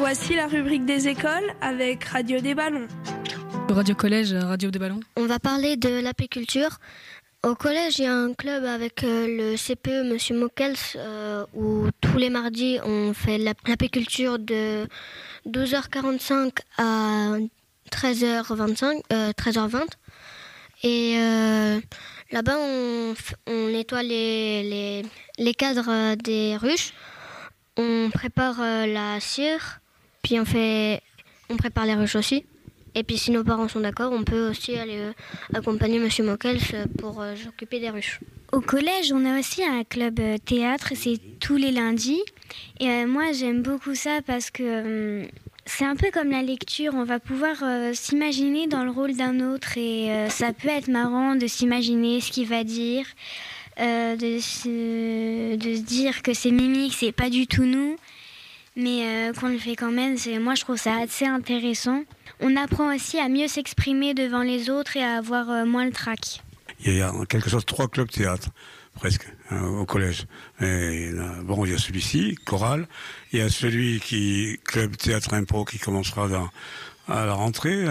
Voici la rubrique des écoles avec Radio des Ballons. Radio Collège, Radio des Ballons. On va parler de l'apiculture. Au collège, il y a un club avec le CPE, Monsieur Mockels, où tous les mardis, on fait l'apiculture de 12h45 à 13h20. Et là-bas, on nettoie les cadres des ruches. On prépare la cire, puis on prépare les ruches aussi. Et puis si nos parents sont d'accord, on peut aussi aller accompagner Monsieur Mockels pour s'occuper des ruches. Au collège, on a aussi un club théâtre, c'est tous les lundis. Et moi, j'aime beaucoup ça parce que c'est un peu comme la lecture. On va pouvoir s'imaginer dans le rôle d'un autre et ça peut être marrant de s'imaginer ce qu'il va dire, de se dire que c'est mimique, c'est pas du tout nous. Mais qu'on le fait quand même, moi je trouve ça assez intéressant. On apprend aussi à mieux s'exprimer devant les autres et à avoir moins le trac. Il y a en quelque sorte 3 clubs théâtre, presque, au collège. Et, bon, il y a celui-ci, chorale. Il y a celui club théâtre impro, qui commencera à la rentrée,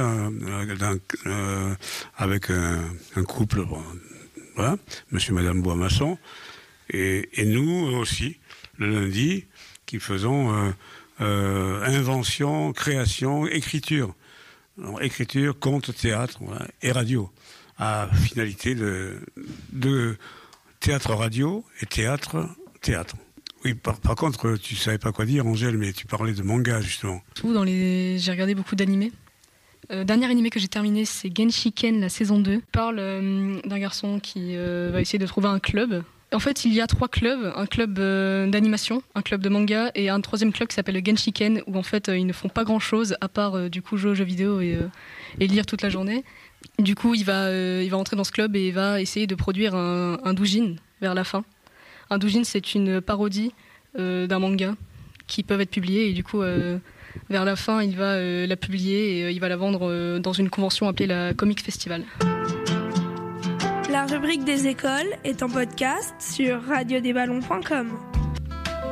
avec un couple, bon, voilà, monsieur et madame Boismasson. Et nous aussi, le lundi, qui faisons invention, création, écriture. Alors, écriture, conte, théâtre, voilà, et radio, à finalité de théâtre radio et théâtre. Oui, par contre, tu savais pas quoi dire, Angèle, mais tu parlais de manga, justement. J'ai regardé beaucoup d'animés. Dernier animé que j'ai terminé, c'est Genshiken, la saison 2. Il parle d'un garçon qui va essayer de trouver un club. En fait, il y a 3 clubs, un club d'animation, un club de manga et un 3e club qui s'appelle le Genshiken, où en fait ils ne font pas grand-chose à part du coup jouer aux jeux vidéo et lire toute la journée. Du coup, il va entrer dans ce club et il va essayer de produire un doujin vers la fin. Un doujin, c'est une parodie d'un manga qui peuvent être publiés et du coup vers la fin, il va la publier et il va la vendre dans une convention appelée la Comic Festival. La rubrique des écoles est en podcast sur radiodesballons.com.